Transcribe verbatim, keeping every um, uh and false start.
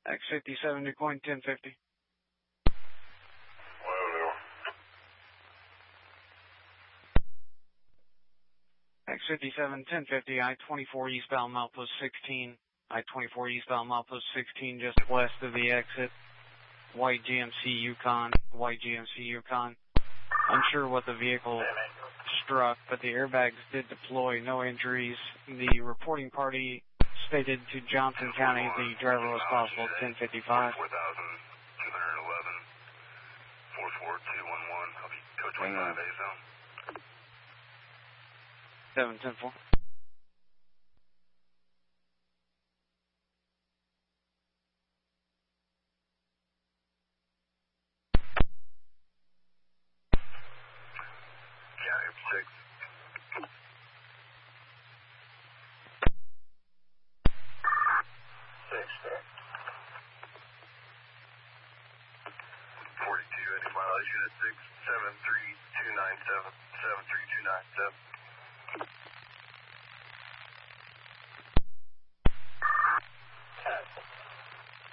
X fifty-seven, DuQuoin, ten fifty. X fifty-seven, ten fifty, I twenty-four eastbound milepost sixteen. I twenty-four eastbound milepost sixteen, just west of the exit. White G M C Yukon, white G M C Yukon. Unsure what the vehicle struck, but the airbags did deploy, no injuries. The reporting party stated to Johnson County the driver was possible, ten fifty-five. four thousand two hundred eleven, four four two one one, I'll be code twenty-five A zone. seven ten four. Six. Six, sir. forty-two, any mileage unit six seven three two nine seven, seven three two nine seven.